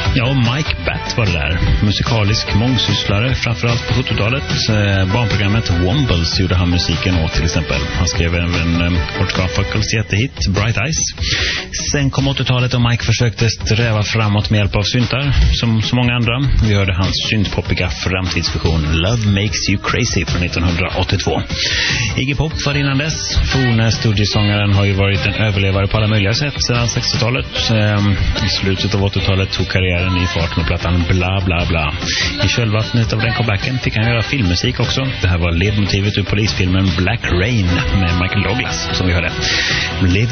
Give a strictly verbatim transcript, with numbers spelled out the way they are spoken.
Ja, Mike Batt var det där. Musikalisk mångsysslare, framförallt på sjuttiotalet. Eh, barnprogrammet Wombles gjorde han musiken åt till exempel. Han skrev även eh, Art Garfunkels jättehit Bright Eyes. Sen kom åttiotalet och Mike försökte sträva framåt med hjälp av syntar, som så många andra. Vi hörde hans syntpoppiga framtidsfusion Love Makes You Crazy från nittonhundraåttiotvå. Iggy Pop var innan dess. Forne Stooges-sångaren har ju varit en överlevare på alla möjliga sätt sedan sextiotalet. Eh, I slutet av åttiotalet tog karriären i fart med plattan Bla Bla Bla. I kölvattnet av den comebacken fick han göra filmmusik också. Det här var ledmotivet ur polisfilmen Black Rain med Michael Douglas som vi hörde.